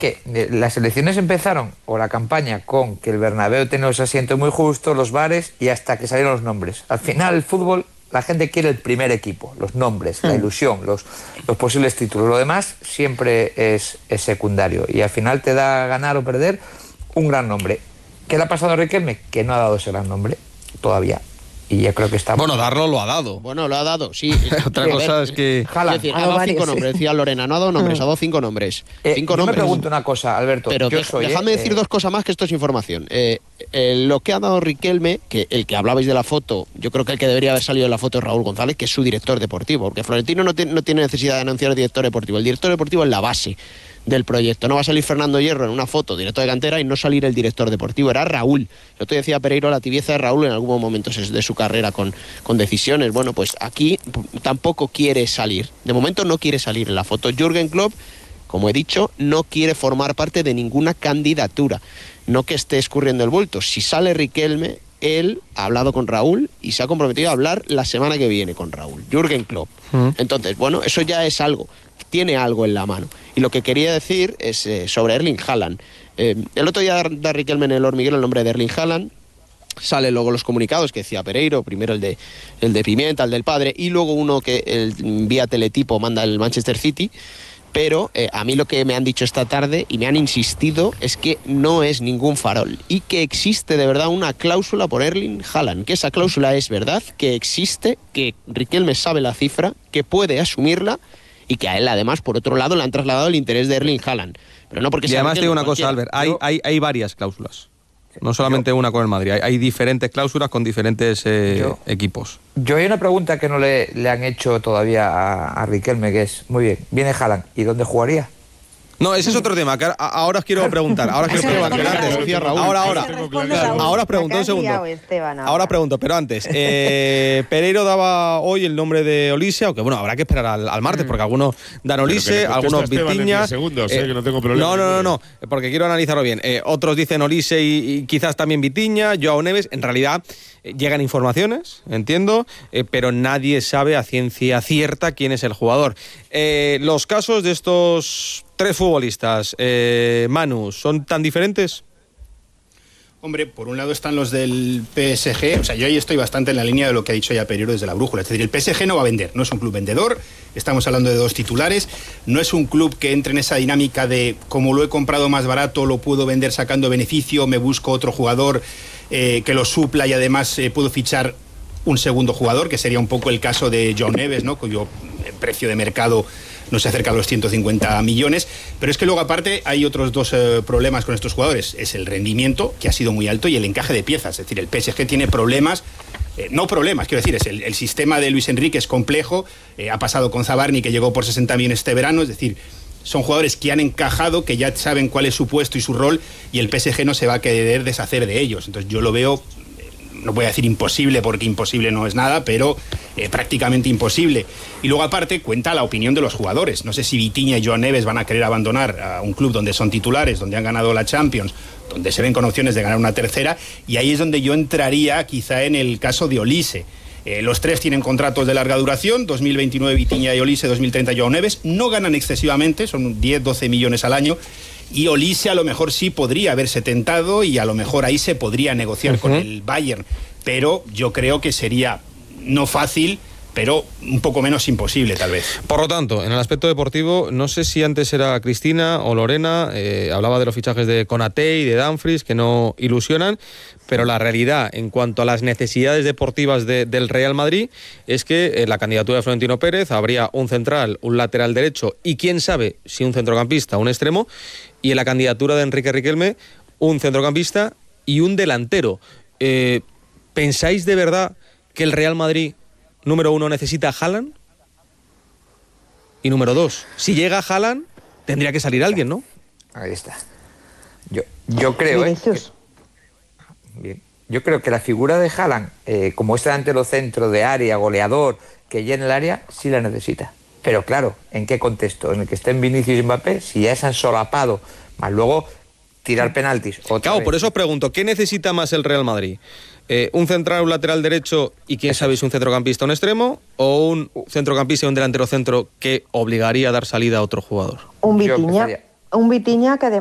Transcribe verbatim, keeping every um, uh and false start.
que las elecciones empezaron, o la campaña, con que el Bernabéu tenía los asientos muy justos, los bares, y hasta que salieron los nombres. Al final, el fútbol, la gente quiere el primer equipo, los nombres, mm. la ilusión, los, los posibles títulos. Lo demás siempre es, es secundario. Y al final te da ganar o perder un gran nombre. ¿Qué le ha pasado a Riquelme? Que no ha dado ese gran nombre todavía. Y yo creo que está... Bueno, darlo lo ha dado. Bueno, lo ha dado, sí. Otra sí, cosa ver, es que... Jala, es decir, ha dado varios, cinco nombres, decía Lorena, no ha dado nombres, ha dado cinco nombres. Eh, cinco yo nombres. me pregunto una cosa, Alberto. Pero yo de, soy, déjame eh, decir dos cosas más, que esto es información. Eh, eh, lo que ha dado Riquelme, que el que hablabais de la foto, yo creo que el que debería haber salido de la foto es Raúl González, que es su director deportivo, porque Florentino no, tiene, no tiene necesidad de anunciar director deportivo. El director deportivo es la base del proyecto. No va a salir Fernando Hierro en una foto, director de cantera, y no salir el director deportivo. Era Raúl. Yo te decía, Pereiro, la tibieza de Raúl en algún momento de su carrera con, con decisiones. Bueno, pues aquí tampoco quiere salir. De momento no quiere salir en la foto. Jürgen Klopp, como he dicho, no quiere formar parte de ninguna candidatura. No que esté escurriendo el bulto. Si sale Riquelme, él ha hablado con Raúl y se ha comprometido a hablar la semana que viene con Raúl. Jürgen Klopp. Mm. Entonces, bueno, eso ya es algo. Tiene algo en la mano. Y lo que quería decir es eh, sobre Erling Haaland. Eh, el otro día da Riquelme en el hormiguero el nombre de Erling Haaland. Sale luego los comunicados que decía Pereiro, primero el de, el de Pimienta, el del padre, y luego uno que el, vía teletipo manda el Manchester City. Pero eh, a mí lo que me han dicho esta tarde y me han insistido es que no es ningún farol y que existe de verdad una cláusula por Erling Haaland, que esa cláusula es verdad, que existe, que Riquelme sabe la cifra, que puede asumirla y que a él además, por otro lado, le han trasladado el interés de Erling Haaland. Pero no porque y además te digo una cosa, Albert, hay, Yo... hay, hay varias cláusulas. No solamente yo, una con el Madrid, hay, hay diferentes cláusulas con diferentes eh, yo, equipos. Yo hay una pregunta que no le, le han hecho todavía a, a Riquelme, que es, muy bien, viene Haaland, ¿y dónde jugaría? No, ese es otro tema, que ahora os quiero preguntar. Ahora os quiero preguntar. Antes, ahora, ahora. Ahora os pregunto un segundo. Ahora pregunto, pero antes. Eh, Pereiro daba hoy el nombre de Olise, aunque bueno, habrá que esperar al, al martes, porque algunos dan Olise, algunos Vitinha. Segundos, eh, que no tengo problema. No, no, no, no, porque quiero analizarlo bien. Eh, otros dicen Olise y, y quizás también Vitinha, Joao Neves. En realidad eh, llegan informaciones, entiendo, eh, pero nadie sabe a ciencia cierta quién es el jugador. Eh, los casos de estos tres futbolistas, eh, Manu, ¿son tan diferentes? Hombre, por un lado están los del P S G, o sea, yo ahí estoy bastante en la línea de lo que ha dicho ya Pereiro desde la brújula, es decir, el P S G no va a vender, no es un club vendedor, estamos hablando de dos titulares, no es un club que entre en esa dinámica de como lo he comprado más barato, lo puedo vender sacando beneficio, me busco otro jugador eh, que lo supla y además eh, puedo fichar un segundo jugador, que sería un poco el caso de Joao Neves, ¿no?, cuyo precio de mercado no se acerca a los ciento cincuenta millones, pero es que luego aparte hay otros dos eh, problemas con estos jugadores, es el rendimiento, que ha sido muy alto, y el encaje de piezas, es decir, el P S G tiene problemas, eh, no problemas, quiero decir, es el, el sistema de Luis Enrique es complejo, eh, ha pasado con Zabarni, que llegó por sesenta millones este verano, es decir, son jugadores que han encajado, que ya saben cuál es su puesto y su rol, y el P S G no se va a querer deshacer de ellos, entonces yo lo veo, no voy a decir imposible porque imposible no es nada, pero eh, prácticamente imposible. Y luego aparte cuenta la opinión de los jugadores. No sé si Vitinha y Joao Neves van a querer abandonar a un club donde son titulares, donde han ganado la Champions, donde se ven con opciones de ganar una tercera, y ahí es donde yo entraría quizá en el caso de Olise. Eh, los tres tienen contratos de larga duración, dos mil veintinueve Vitinha y Olise, dos mil treinta Joao Neves, no ganan excesivamente, son diez, doce millones al año, y Olise a lo mejor sí podría haberse tentado y a lo mejor ahí se podría negociar uh-huh. con el Bayern, pero yo creo que sería no fácil, pero un poco menos imposible tal vez. Por lo tanto, en el aspecto deportivo, no sé si antes era Cristina o Lorena, eh, hablaba de los fichajes de Konaté y de Dumfries, que no ilusionan, pero la realidad en cuanto a las necesidades deportivas de, del Real Madrid es que en la candidatura de Florentino Pérez habría un central, un lateral derecho y quién sabe si un centrocampista, un extremo, y en la candidatura de Enrique Riquelme un centrocampista y un delantero. Eh, ¿Pensáis de verdad que el Real Madrid, número uno, necesita a Haaland? Y número dos, si llega a Haaland, tendría que salir alguien, ¿no? Ahí está. Yo, yo creo, ¿eh? Que, bien. Yo creo que la figura de Haaland, eh, como es delantero centro de área, goleador, que llena el área, sí la necesita. Pero claro, ¿en qué contexto? En el que estén Vinicius y Mbappé, si ya se han solapado, más luego tirar penaltis. Claro, vez. Por eso os pregunto, ¿qué necesita más el Real Madrid? Eh, ¿Un central, un lateral derecho y quién sabe si un centrocampista, un extremo? ¿O un centrocampista y un delantero centro que obligaría a dar salida a otro jugador? Un Vitinha. Un Vitinha que